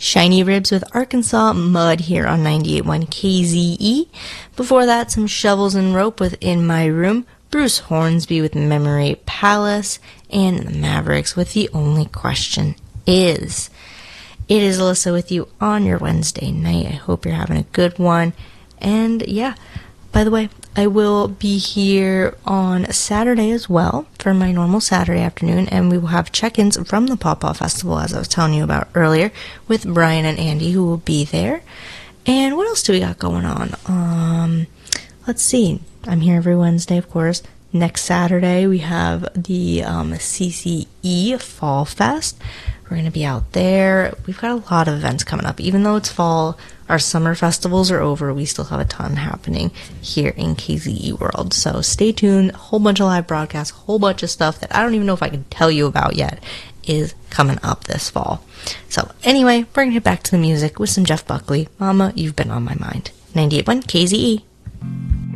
Shiny Ribs with Arkansas Mud here on 98.1 KZE. Before that, some Shovels and Rope with In My Room, Bruce Hornsby with Memory Palace, and the Mavericks with The Only Question Is. It is Alyssa with you on your Wednesday night. I hope you're having a good one. And yeah, by the way, I will be here on Saturday as well for my normal Saturday afternoon, and we will have check-ins from the Pawpaw Festival, as I was telling you about earlier, with Brian and Andy, who will be there. And what else do we got going on? Let's see. I'm here every Wednesday, of course. Next Saturday, we have the CCE Fall Fest. We're going to be out there. We've got a lot of events coming up. Even though it's fall, our summer festivals are over. We still have a ton happening here in KZE World. So stay tuned. A whole bunch of live broadcasts, a whole bunch of stuff that I don't even know if I can tell you about yet is coming up this fall. So anyway, we're going to get back to the music with some Jeff Buckley. Mama, You've Been on My Mind. 98.1 KZE.